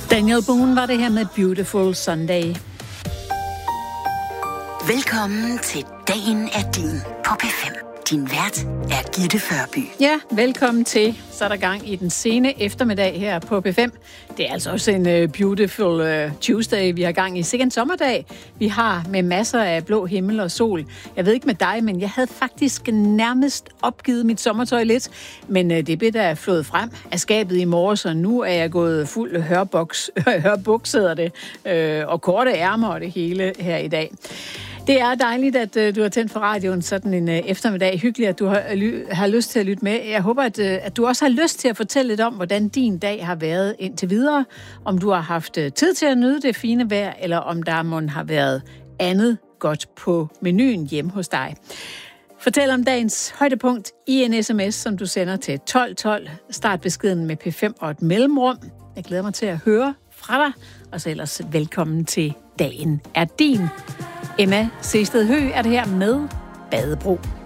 Daniel Boone var det her med Beautiful Sunday. Velkommen til Dagen er din på P5. Din vært er Gitte Førby. Ja, velkommen til. Så er der gang i den sene eftermiddag her på P5. Det er altså også en beautiful Tuesday, vi har gang i. Sikke en sommerdag, vi har med masser af blå himmel og sol. Jeg ved ikke med dig, men jeg havde faktisk nærmest opgivet mit sommertøj lidt. Men det blev da flået frem af skabet i morges, og nu er jeg gået fuld hørbuks, hedder det, og korte ærmer og det hele her i dag. Det er dejligt, at du har tændt for radioen sådan en eftermiddag. Hyggeligt, at du har lyst til at lytte med. Jeg håber, at du også har lyst til at fortælle lidt om, hvordan din dag har været indtil videre. Om du har haft tid til at nyde det fine vejr, eller om der måtte have været andet godt på menuen hjemme hos dig. Fortæl om dagens højdepunkt i en sms, som du sender til 1212. Start beskeden med P5 og et mellemrum. Jeg glæder mig til at høre fra dig. Og så ellers velkommen til Dagen er din. Emma Sehsted Høgh er det her med Badebro.